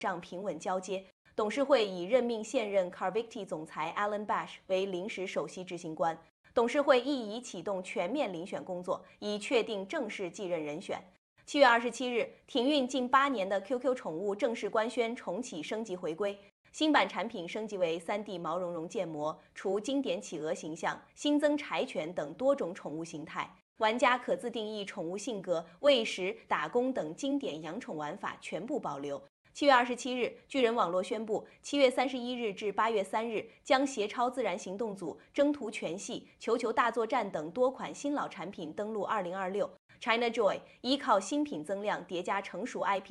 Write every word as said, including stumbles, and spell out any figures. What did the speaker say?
上平稳交接。董事会已任命现任 Carvicti 总裁 Alan Bash 为临时首席执行官。董事会亦已启动全面遴选工作，以确定正式继任人选。七月二十七日，停运近八年的 Q Q 宠物正式官宣重启升级回归。新版产品升级为 三 D 毛茸茸建模，除经典企鹅形象，新增柴犬等多种宠物形态。玩家可自定义宠物性格、喂食、打工等经典养宠玩法全部保留。七月二十七日，巨人网络宣布，七月三十一日至八月三日将邪超自然行动组、征途全系、球球大作战等多款新老产品登陆二零二六。China Joy 依靠新品增量叠加成熟 I P。